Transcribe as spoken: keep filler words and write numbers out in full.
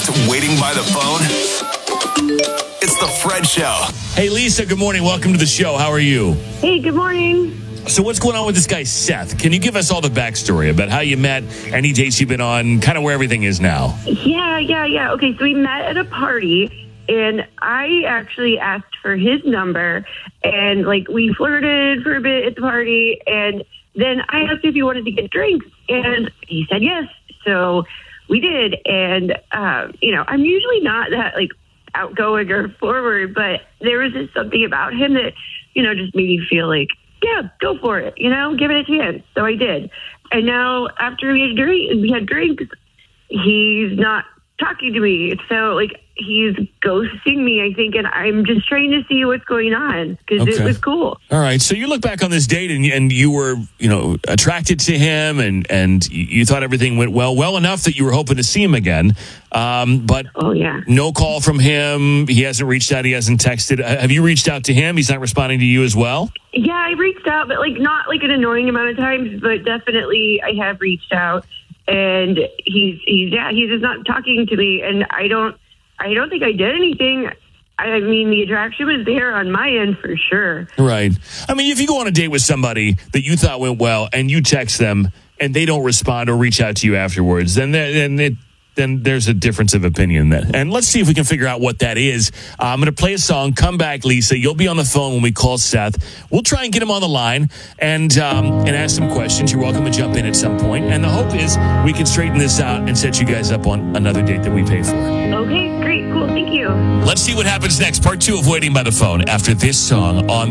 left waiting by the phone? It's the Fred Show. Hey, Lisa, good morning. Welcome to the show. How are you? Hey, good morning. So what's going on with this guy, Seth? Can you give us all the backstory about how you met, any dates you've been on, kind of where everything is now? Yeah, yeah, yeah. Okay, so we met at a party, and I actually asked for his number, and, like, we flirted for a bit at the party, and then I asked if he wanted to get drinks, and he said yes. So we did, and, uh, you know, I'm usually not that, like, outgoing or forward, but there was just something about him that, you know, just made me feel like, yeah, go for it, you know, give it a chance. So I did. And now after we had, drink, we had drinks, he's not talking to me. So, like, he's ghosting me, I think, and I'm just trying to see what's going on because Okay. it was cool. All right. So you look back on this date and, and you were, you know, attracted to him and, and you thought everything went well, well enough that you were hoping to see him again. Um, but Oh, yeah. no call from him. He hasn't reached out. He hasn't texted. Uh, Have you reached out to him? He's not responding to you as well? Yeah, I reached out, but, like, not, like, an annoying amount of times, but definitely I have reached out. And he's, he's, yeah, he's just not talking to me. And I don't, I don't think I did anything. I mean, the attraction was there on my end for sure. Right. I mean, if you go on a date with somebody that you thought went well and you text them and they don't respond or reach out to you afterwards, then then it then there's a difference of opinion then. And let's see if we can figure out what that is. Uh, I'm going to play a song. Come back, Lisa. You'll be on the phone when we call Seth. We'll try and get him on the line and um, and ask some questions. You're welcome to jump in at some point. And the hope is we can straighten this out and set you guys up on another date that we pay for. Okay, great, cool, thank you. Let's see what happens next. Part two of Waiting by the Phone after this song on